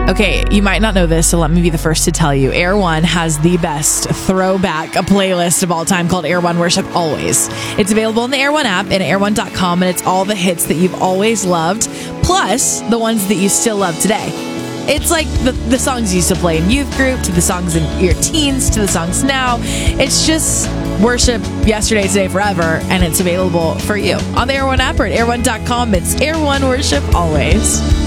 Okay, you might not know this, so let me be the first to tell you. Air One has the best throwback playlist of all time called Air One Worship Always. It's available in the Air One app and air1.com, and it's all the hits that you've always loved, plus the ones that you still love today. It's like the songs you used to play in youth group, to the songs in your teens, to the songs now. It's just worship yesterday, today, forever, and it's available for you on the Air One app or at air1.com. It's Air One Worship Always.